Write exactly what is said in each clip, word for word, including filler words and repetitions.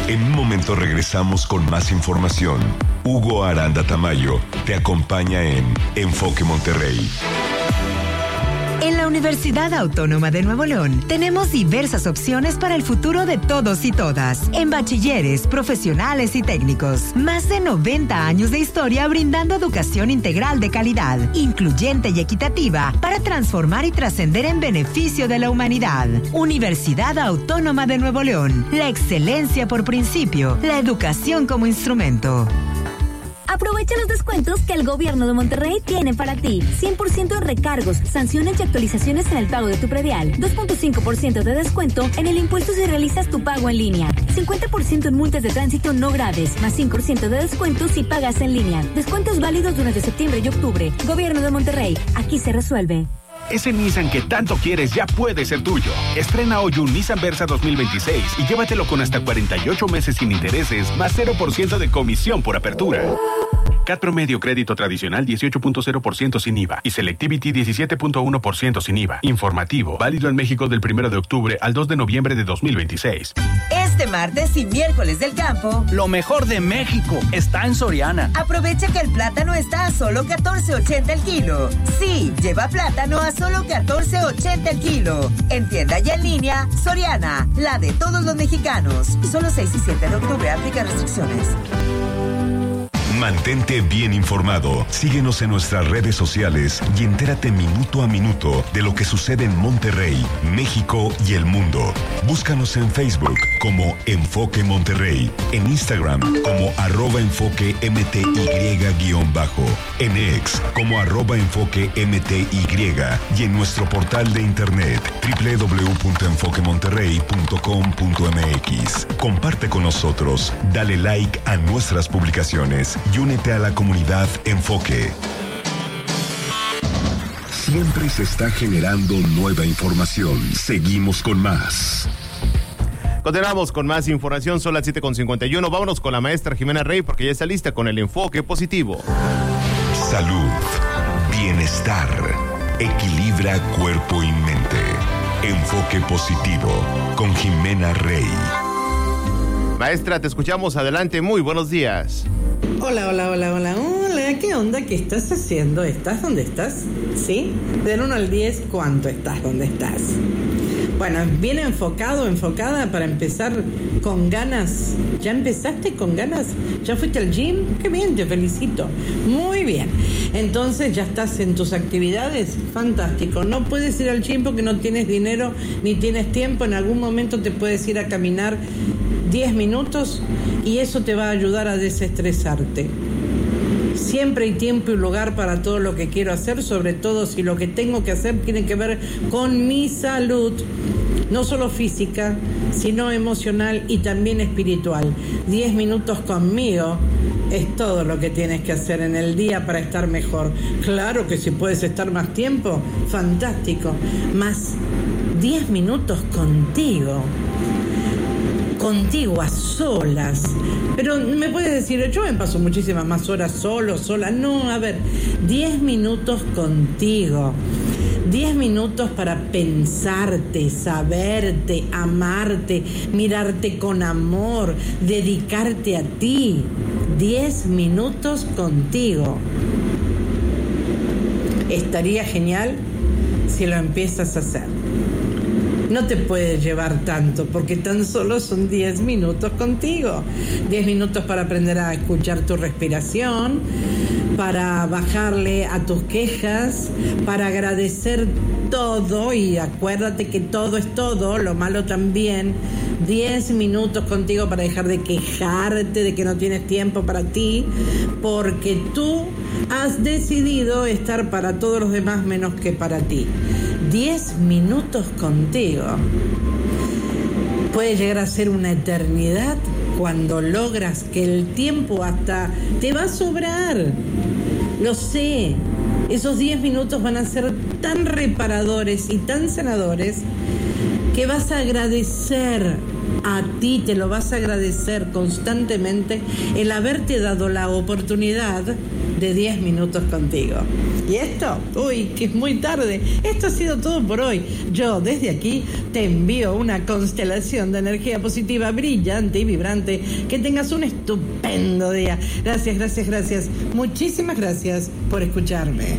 En un momento regresamos con más información. Hugo Aranda Tamayo te acompaña en Enfoque Monterrey. En la Universidad Autónoma de Nuevo León tenemos diversas opciones para el futuro de todos y todas. En bachilleres, profesionales y técnicos. Más de noventa años de historia brindando educación integral de calidad, incluyente y equitativa para transformar y trascender en beneficio de la humanidad. Universidad Autónoma de Nuevo León. La excelencia por principio, la educación como instrumento. Aprovecha los descuentos que el gobierno de Monterrey tiene para ti. cien por ciento en recargos, sanciones y actualizaciones en el pago de tu predial. dos punto cinco por ciento de descuento en el impuesto si realizas tu pago en línea. cincuenta por ciento en multas de tránsito no graves, más cinco por ciento de descuento si pagas en línea. Descuentos válidos durante septiembre y octubre. Gobierno de Monterrey. Aquí se resuelve. Ese Nissan que tanto quieres ya puede ser tuyo. Estrena hoy un Nissan Versa dos mil veintiséis y llévatelo con hasta cuarenta y ocho meses sin intereses, más cero por ciento de comisión por apertura. C A T promedio crédito tradicional dieciocho punto cero por ciento sin I V A y Selectivity diecisiete punto uno por ciento sin I V A. Informativo, válido en México del primero de octubre al dos de noviembre de dos mil veintiséis. Este martes y miércoles del campo, lo mejor de México está en Soriana. Aprovecha que el plátano está a solo catorce ochenta el kilo. Sí, lleva plátano a solo catorce ochenta el kilo. En tienda y en línea, Soriana, la de todos los mexicanos. Solo seis y siete de octubre, aplica restricciones. Mantente bien informado. Síguenos en nuestras redes sociales y entérate minuto a minuto de lo que sucede en Monterrey, México y el mundo. Búscanos en Facebook como Enfoque Monterrey, en Instagram como arroba enfoque mty guión bajo, en X como arroba enfoque mty y en nuestro portal de internet doble u doble u doble u punto enfoque monterrey punto com punto m x. Comparte con nosotros, dale like a nuestras publicaciones y únete a la comunidad Enfoque. Siempre se está generando nueva información. Seguimos con más. Continuamos con más información, son las siete con cincuenta y uno. Vámonos con la maestra Jimena Rey porque ya está lista con el enfoque positivo. Salud, bienestar, equilibra cuerpo y mente. Enfoque positivo con Jimena Rey. Maestra, te escuchamos, adelante, muy buenos días. Hola, hola, hola, hola, hola, ¿qué onda? ¿Qué estás haciendo? ¿Estás donde estás? ¿Sí? Del uno al diez, ¿cuánto estás donde estás? Bueno, bien enfocado, enfocada para empezar con ganas. ¿Ya empezaste con ganas? ¿Ya fuiste al gym? Qué bien, te felicito. Muy bien. Entonces, ¿ya estás en tus actividades? Fantástico. No puedes ir al gym porque no tienes dinero ni tienes tiempo. En algún momento te puedes ir a caminar diez minutos y eso te va a ayudar a desestresarte. Siempre hay tiempo y lugar para todo lo que quiero hacer, sobre todo si lo que tengo que hacer tiene que ver con mi salud, no solo física, sino emocional y también espiritual. Diez minutos conmigo es todo lo que tienes que hacer en el día para estar mejor. Claro que si puedes estar más tiempo, fantástico. Más diez minutos contigo. Contigo a solas. Pero me puedes decir, yo me paso muchísimas más horas solo, sola. No, a ver, diez minutos contigo. Diez minutos para pensarte, saberte, amarte, mirarte con amor, dedicarte a ti. Diez minutos contigo. Estaría genial si lo empiezas a hacer. No te puedes llevar tanto porque tan solo son diez minutos contigo. diez minutos para aprender a escuchar tu respiración, para bajarle a tus quejas, para agradecer todo y acuérdate que todo es todo, lo malo también. diez minutos contigo para dejar de quejarte de que no tienes tiempo para ti, porque tú has decidido estar para todos los demás menos que para ti. diez minutos contigo puede llegar a ser una eternidad cuando logras que el tiempo hasta te va a sobrar. Lo sé, esos diez minutos van a ser tan reparadores y tan sanadores que vas a agradecer a ti, te lo vas a agradecer constantemente el haberte dado la oportunidad de diez minutos contigo. ¿Y esto? Uy, que es muy tarde. Esto ha sido todo por hoy. Yo, desde aquí, te envío una constelación de energía positiva brillante y vibrante. Que tengas un estupendo día. Gracias, gracias, gracias. Muchísimas gracias por escucharme.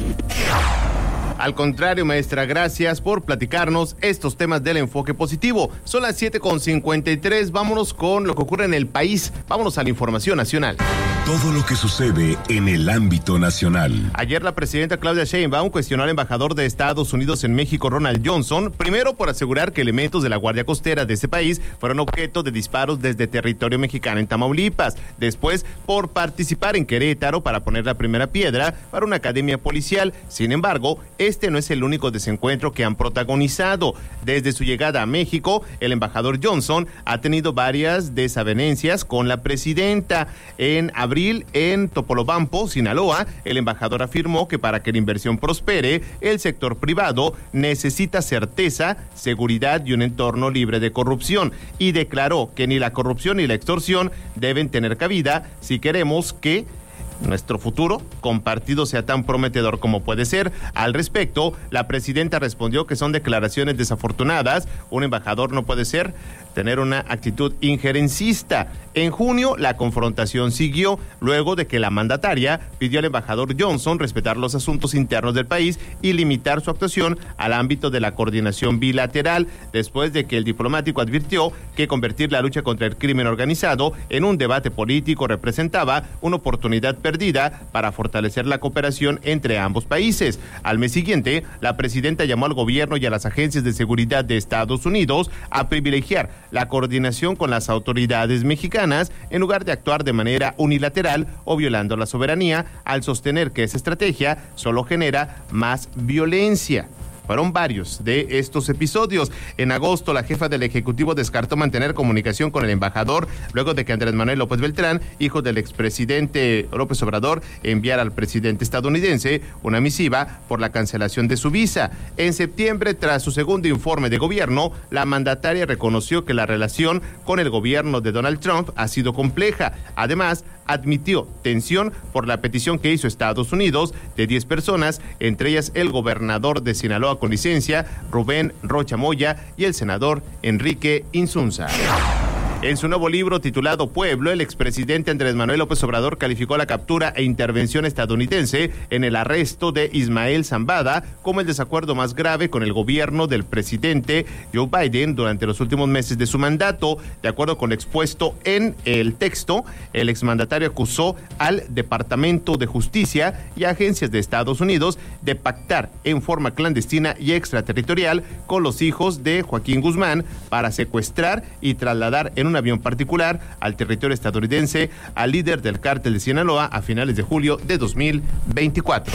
Al contrario, maestra, gracias por platicarnos estos temas del enfoque positivo. Son las siete con cincuenta y tres, vámonos con lo que ocurre en el país. Vámonos a la información nacional. Todo lo que sucede en el ámbito nacional. Ayer la presidenta Claudia Sheinbaum cuestionó al embajador de Estados Unidos en México, Ronald Johnson, primero por asegurar que elementos de la Guardia Costera de ese país fueron objeto de disparos desde territorio mexicano en Tamaulipas. Después, por participar en Querétaro para poner la primera piedra para una academia policial. Sin embargo, este no es el único desencuentro que han protagonizado. Desde su llegada a México, el embajador Johnson ha tenido varias desavenencias con la presidenta. En abril, en Topolobampo, Sinaloa, el embajador afirmó que para que la inversión prospere, el sector privado necesita certeza, seguridad y un entorno libre de corrupción. Y declaró que ni la corrupción ni la extorsión deben tener cabida si queremos que nuestro futuro compartido sea tan prometedor como puede ser. Al respecto, la presidenta respondió que son declaraciones desafortunadas. Un embajador no puede ser tener una actitud injerencista. En junio, la confrontación siguió luego de que la mandataria pidió al embajador Johnson respetar los asuntos internos del país y limitar su actuación al ámbito de la coordinación bilateral, después de que el diplomático advirtió que convertir la lucha contra el crimen organizado en un debate político representaba una oportunidad perdida para fortalecer la cooperación entre ambos países. Al mes siguiente, la presidenta llamó al gobierno y a las agencias de seguridad de Estados Unidos a privilegiar la coordinación con las autoridades mexicanas en lugar de actuar de manera unilateral o violando la soberanía, al sostener que esa estrategia solo genera más violencia. Fueron varios de estos episodios. En agosto, la jefa del Ejecutivo descartó mantener comunicación con el embajador luego de que Andrés Manuel López Beltrán, hijo del expresidente López Obrador, enviara al presidente estadounidense una misiva por la cancelación de su visa. En septiembre, tras su segundo informe de gobierno, la mandataria reconoció que la relación con el gobierno de Donald Trump ha sido compleja. Además, admitió tensión por la petición que hizo Estados Unidos de diez personas, entre ellas el gobernador de Sinaloa con licencia, Rubén Rocha Moya, y el senador Enrique Insunza. En su nuevo libro titulado Pueblo, el expresidente Andrés Manuel López Obrador calificó la captura e intervención estadounidense en el arresto de Ismael Zambada como el desacuerdo más grave con el gobierno del presidente Joe Biden durante los últimos meses de su mandato. De acuerdo con lo expuesto en el texto, el exmandatario acusó al Departamento de Justicia y agencias de Estados Unidos de pactar en forma clandestina y extraterritorial con los hijos de Joaquín Guzmán para secuestrar y trasladar en un avión particular al territorio estadounidense al líder del cártel de Sinaloa a finales de julio de dos mil veinticuatro.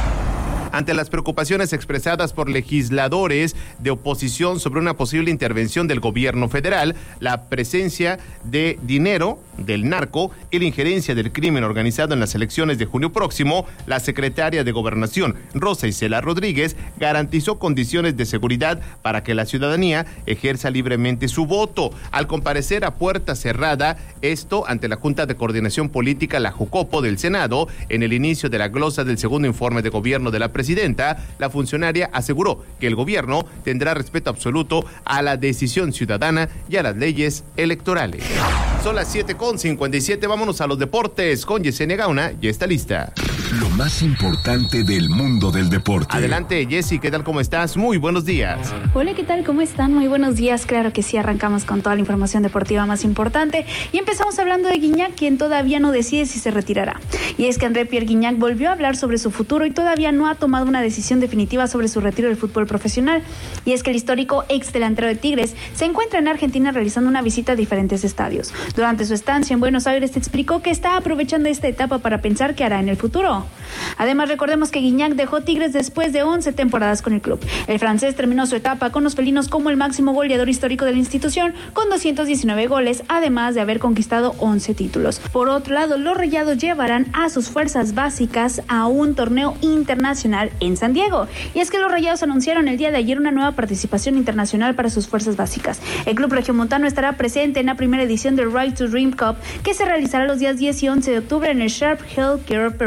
Ante las preocupaciones expresadas por legisladores de oposición sobre una posible intervención del gobierno federal, la presencia de dinero del narco y la injerencia del crimen organizado en las elecciones de junio próximo, la secretaria de Gobernación, Rosa Isela Rodríguez, garantizó condiciones de seguridad para que la ciudadanía ejerza libremente su voto. Al comparecer a puerta cerrada, esto ante la Junta de Coordinación Política, la Jucopo del Senado, en el inicio de la glosa del segundo informe de gobierno de la presidenta, la funcionaria aseguró que el gobierno tendrá respeto absoluto a la decisión ciudadana y a las leyes electorales. Son las siete con cincuenta y siete, vámonos a los deportes con Yesenia Gauna, ya está lista. Lo más importante del mundo del deporte. Adelante, Jessy, ¿qué tal? ¿Cómo estás? Muy buenos días. Hola, ¿qué tal? ¿Cómo están? Muy buenos días. Claro que sí, arrancamos con toda la información deportiva más importante y empezamos hablando de Guignac, quien todavía no decide si se retirará. Y es que André-Pierre Guignac volvió a hablar sobre su futuro y todavía no ha tomado una decisión definitiva sobre su retiro del fútbol profesional. Y es que el histórico ex delantero de Tigres se encuentra en Argentina realizando una visita a diferentes estadios. Durante su estancia en Buenos Aires explicó que está aprovechando esta etapa para pensar qué hará en el futuro. Además, recordemos que Guignac dejó Tigres después de once temporadas con el club. El francés terminó su etapa con los felinos como el máximo goleador histórico de la institución con doscientos diecinueve goles, además de haber conquistado once títulos. Por otro lado, los Rayados llevarán a sus fuerzas básicas a un torneo internacional en San Diego. Y es que los Rayados anunciaron el día de ayer una nueva participación internacional para sus fuerzas básicas. El club regiomontano estará presente en la primera edición del Right to Dream Cup, que se realizará los días diez y once de octubre en el Sharp Healthcare Performance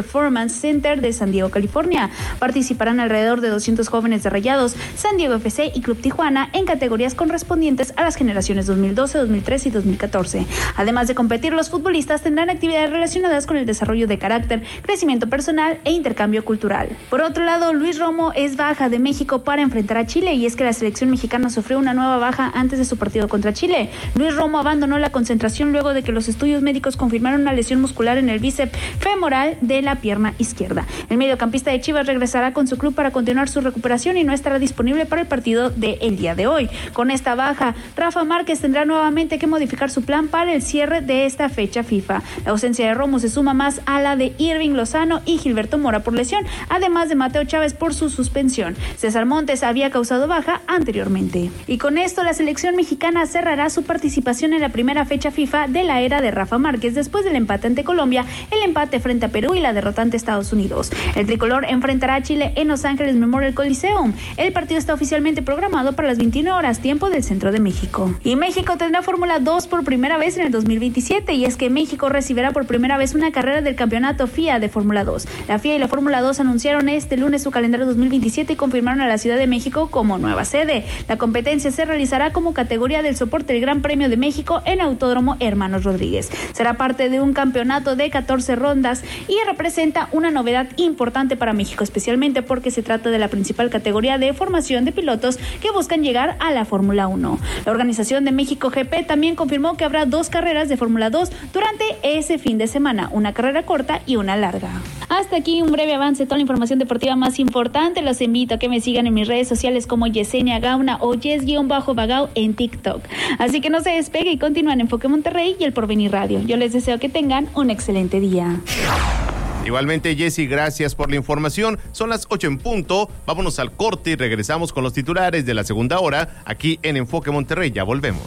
Performance Center de San Diego, California. Participarán alrededor de doscientos jóvenes de Rayados, San Diego F C y Club Tijuana en categorías correspondientes a las generaciones dos mil doce, dos mil trece y dos mil catorce. Además de competir, los futbolistas tendrán actividades relacionadas con el desarrollo de carácter, crecimiento personal e intercambio cultural. Por otro lado, Luis Romo es baja de México para enfrentar a Chile, y es que la selección mexicana sufrió una nueva baja antes de su partido contra Chile. Luis Romo abandonó la concentración luego de que los estudios médicos confirmaron una lesión muscular en el bíceps femoral de la pierna izquierda. El mediocampista de Chivas regresará con su club para continuar su recuperación y no estará disponible para el partido del día de hoy. Con esta baja, Rafa Márquez tendrá nuevamente que modificar su plan para el cierre de esta fecha FIFA. La ausencia de Romo se suma más a la de Irving Lozano y Gilberto Mora por lesión, además de Mateo Chávez por su suspensión. César Montes había causado baja anteriormente. Y con esto, la selección mexicana cerrará su participación en la primera fecha FIFA de la era de Rafa Márquez después del empate ante Colombia, el empate frente a Perú y la derrota ante Estados Unidos. El tricolor enfrentará a Chile en Los Ángeles Memorial Coliseum. El partido está oficialmente programado para las veintiuna horas, tiempo del centro de México. Y México tendrá Fórmula dos por primera vez en el dos mil veintisiete, y es que México recibirá por primera vez una carrera del campeonato F I A de Fórmula dos. La F I A y la Fórmula dos anunciaron este lunes su calendario dos mil veintisiete y confirmaron a la Ciudad de México como nueva sede. La competencia se realizará como categoría del soporte del Gran Premio de México en Autódromo Hermanos Rodríguez. Será parte de un campeonato de catorce rondas y representa una novedad importante para México, especialmente porque se trata de la principal categoría de formación de pilotos que buscan llegar a la Fórmula uno. La organización de México G P también confirmó que habrá dos carreras de Fórmula dos durante ese fin de semana, una carrera corta y una larga. Hasta aquí un breve avance de toda la información deportiva más importante. Los invito a que me sigan en mis redes sociales como Yesenia Gauna o Yes-Bagao en TikTok. Así que no se despegue y continúen en Enfoque Monterrey y el Porvenir Radio. Yo les deseo que tengan un excelente día. Igualmente, Jessy, gracias por la información. Son las ocho en punto. Vámonos al corte y regresamos con los titulares de la segunda hora aquí en Enfoque Monterrey. Ya volvemos.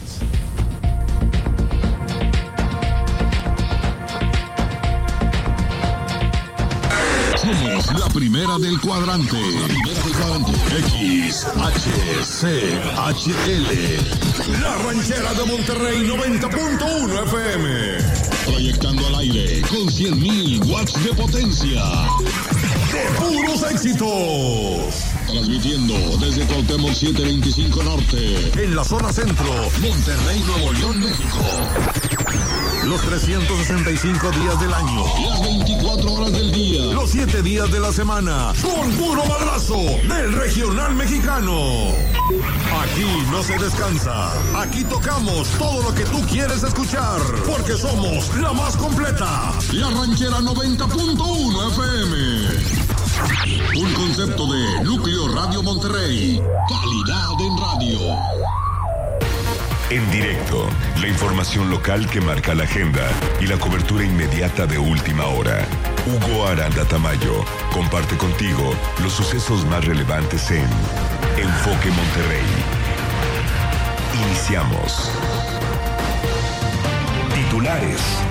Somos la primera del cuadrante. La primera del cuadrante. X, H, C, H, L. La ranchera de Monterrey noventa punto uno F M. Proyectando al aire con cien mil watts de potencia. De puros éxitos. Transmitiendo desde Cuauhtémoc setecientos veinticinco Norte. En la zona centro, Monterrey, Nuevo León, México. Los trescientos sesenta y cinco días del año. Las veinticuatro horas del día. Los siete días de la semana. Con puro madrazo del regional mexicano. Aquí no se descansa. Aquí tocamos todo lo que tú quieres escuchar. Porque somos la más completa. La ranchera noventa punto uno F M. Un concepto de Núcleo Radio Monterrey. Calidad en radio. En directo, la información local que marca la agenda y la cobertura inmediata de última hora. Hugo Aranda Tamayo comparte contigo los sucesos más relevantes en Enfoque Monterrey. Iniciamos. Titulares.